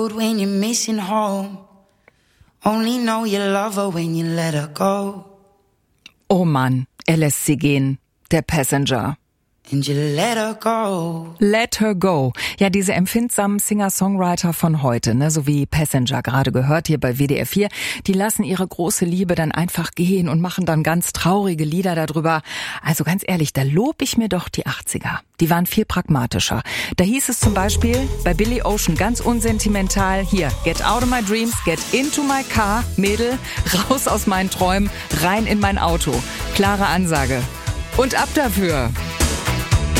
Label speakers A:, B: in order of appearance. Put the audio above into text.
A: When you're missing home, only know you love her when you let her go.
B: Oh Mann, er lässt sie gehen, der Passenger.
A: And you let her go.
B: Let her go. Ja, diese empfindsamen Singer-Songwriter von heute, ne, so wie Passenger gerade gehört hier bei WDR 4, die lassen ihre große Liebe dann einfach gehen und machen dann ganz traurige Lieder darüber. Also ganz ehrlich, da lob ich mir doch die 80er. Die waren viel pragmatischer. Da hieß es zum Beispiel bei Billy Ocean ganz unsentimental, hier, get out of my dreams, get into my car, Mädel, raus aus meinen Träumen, rein in mein Auto. Klare Ansage. Und ab dafür.